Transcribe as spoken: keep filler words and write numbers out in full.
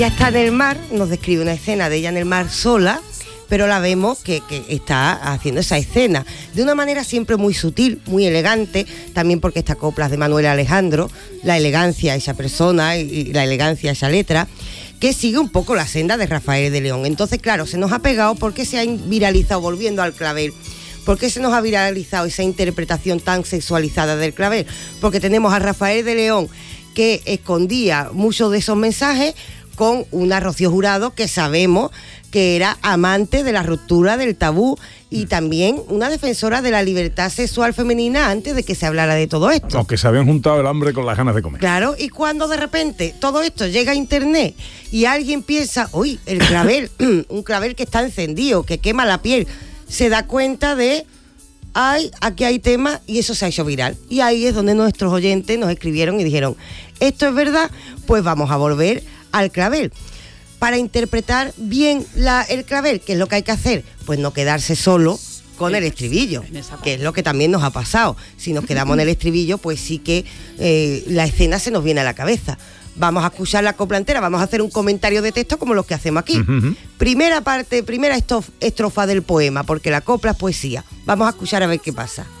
Ella está en el mar, nos describe una escena de ella en el mar sola, pero la vemos que, que está haciendo esa escena de una manera siempre muy sutil, muy elegante, también porque esta copla es de Manuel Alejandro, la elegancia de esa persona y la elegancia de esa letra, que sigue un poco la senda de Rafael de León. Entonces, claro, se nos ha pegado porque se ha viralizado, volviendo al clavel. ¿Por qué se nos ha viralizado esa interpretación tan sexualizada del clavel? Porque tenemos a Rafael de León, que escondía muchos de esos mensajes, con una Rocío Jurado que sabemos que era amante de la ruptura del tabú y también una defensora de la libertad sexual femenina antes de que se hablara de todo esto. Aunque se habían juntado el hambre con las ganas de comer. Claro, y cuando de repente todo esto llega a internet y alguien piensa, uy, el clavel, un clavel que está encendido, que quema la piel, se da cuenta de, ay, aquí hay tema, y eso se ha hecho viral. Y ahí es donde nuestros oyentes nos escribieron y dijeron, esto es verdad, pues vamos a volver al clavel. Para interpretar bien la, el clavel, ¿qué es lo que hay que hacer? Pues no quedarse solo con el estribillo, que es lo que también nos ha pasado. Si nos quedamos en el estribillo, pues sí que eh, la escena se nos viene a la cabeza. Vamos a escuchar la copla entera, vamos a hacer un comentario de texto como los que hacemos aquí. Uh-huh. Primera parte, primera estrofa del poema, porque la copla es poesía. Vamos a escuchar a ver qué pasa.